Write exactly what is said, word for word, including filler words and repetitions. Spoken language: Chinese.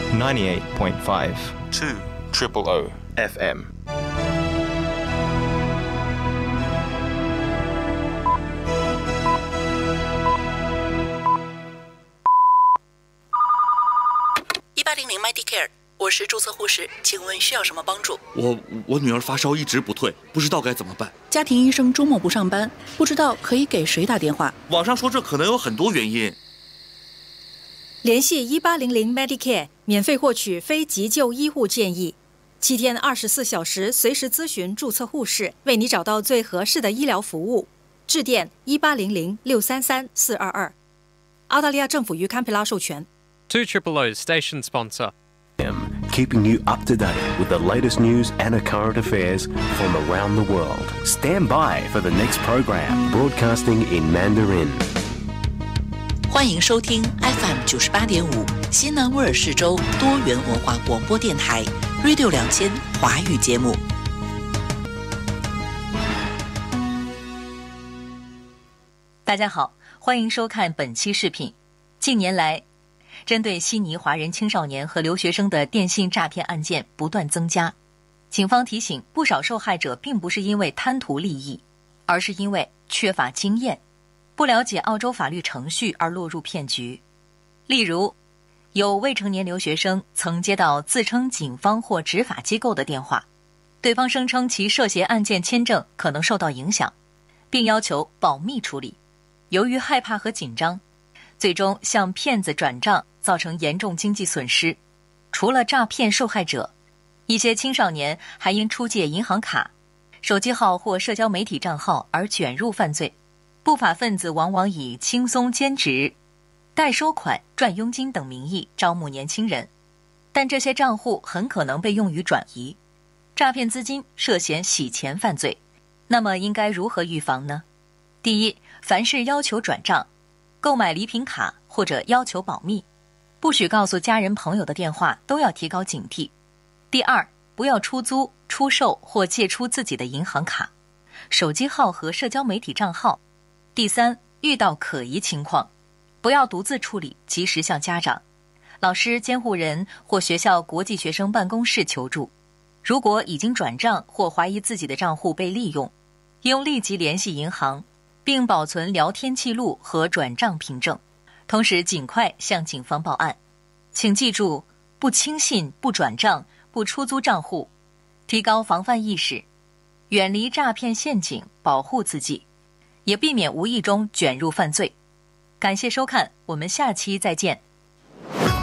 ninety-eight point five two triple O F M。 一八零零 Medicare， 我是注册护士，请问需要什么帮助？ 我我女儿发烧一直不退，不知道该怎么办。 家庭医生周末不上班，不知道可以给谁打电话。 网上说这可能有很多原因。 联系一八零零 Medicare， 免费获取非急救医护建议，七天二十四小时随时咨询注册护士，为你找到最合适的医疗服务。致电一八零零六三三四二二。澳大利亚政府与堪培拉授权。 two triple O station sponsor. Keeping you up to date with the latest news and current affairs from around the world. Stand by for the next program, broadcasting in Mandarin. 欢迎收听 F M 九十八点五西南威尔士州多元文化广播电台 Radio 两千华语节目。 大家好，欢迎收看本期视频。近年来，针对悉尼华人青少年和留学生的电信诈骗案件不断增加。警方提醒，不少受害者并不是因为贪图利益，而是因为缺乏经验，不了解澳洲法律程序而落入骗局。例如，有未成年留学生曾接到自称警方或执法机构的电话，对方声称其涉嫌案件签证可能受到影响，并要求保密处理。由于害怕和紧张，最终向骗子转账，造成严重经济损失。除了诈骗受害者，一些青少年还因出借银行卡、手机号或社交媒体账号而卷入犯罪。不法分子往往以轻松兼职、代收款、赚佣金等名义招募年轻人，但这些账户很可能被用于转移，诈骗资金涉嫌洗钱犯罪。那么应该如何预防呢？第一，凡是要求转账、购买礼品卡或者要求保密，不许告诉家人朋友的电话都要提高警惕。第二，不要出租、出售或借出自己的银行卡、手机号和社交媒体账号。第三，遇到可疑情况，不要独自处理，及时向家长、老师、监护人或学校国际学生办公室求助。如果已经转账或怀疑自己的账户被利用，应立即联系银行，并保存聊天记录和转账凭证，同时尽快向警方报案。请记住，不轻信、不转账、不出租账户，提高防范意识，远离诈骗陷阱，保护自己，也避免无意中卷入犯罪。感谢收看，我们下期再见。